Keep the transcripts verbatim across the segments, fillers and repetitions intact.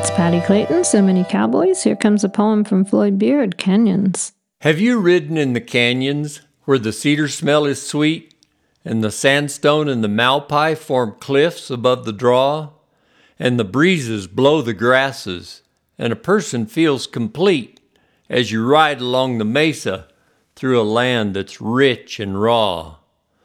That's Patty Clayton. So many cowboys. Here comes a poem from Floyd Beard, Canyons. Have you ridden in the canyons where the cedar smell is sweet and the sandstone and the malpai form cliffs above the draw and the breezes blow the grasses and a person feels complete as you ride along the mesa through a land that's rich and raw?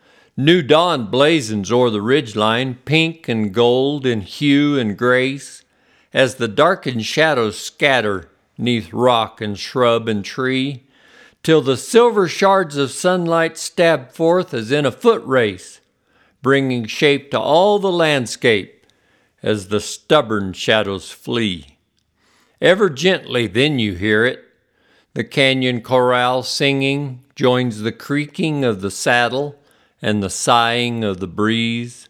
New dawn blazons o'er the ridgeline, pink and gold in hue and grace, as the darkened shadows scatter neath rock and shrub and tree, till the silver shards of sunlight stab forth as in a foot race, bringing shape to all the landscape as the stubborn shadows flee. Ever gently then you hear it, the canyon chorale singing joins the creaking of the saddle and the sighing of the breeze.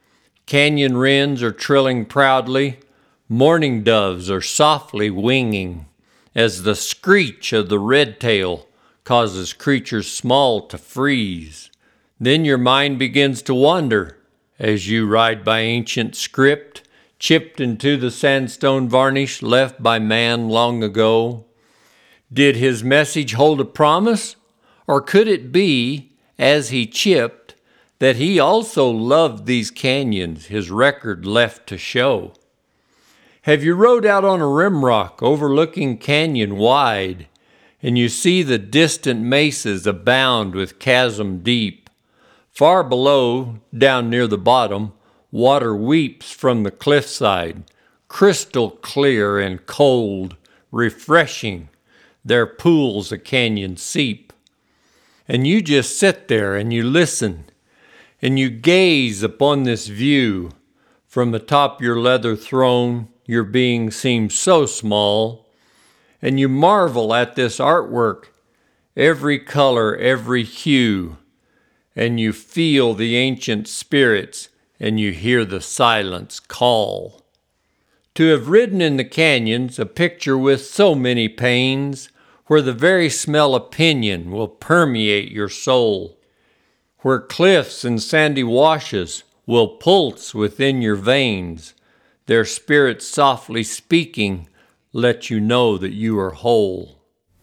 Canyon wrens are trilling proudly, mourning doves are softly winging, as the screech of the redtail causes creatures small to freeze. Then your mind begins to wander as you ride by ancient script, chipped into the sandstone varnish left by man long ago. Did his message hold a promise, or could it be, as he chipped, that he also loved these canyons his record left to show? Have you rode out on a rimrock overlooking canyon wide, and you see the distant mesas abound with chasm deep? Far below, down near the bottom, water weeps from the cliffside, crystal clear and cold, refreshing, their pools a canyon seep. And you just sit there and you listen, and you gaze upon this view. From atop your leather throne, your being seems so small, and you marvel at this artwork, every color, every hue, and you feel the ancient spirits, and you hear the silence call. To have ridden in the canyons, a picture with so many pains, where the very smell of pinyon will permeate your soul, where cliffs and sandy washes will pulse within your veins, their spirits softly speaking let you know that you are whole.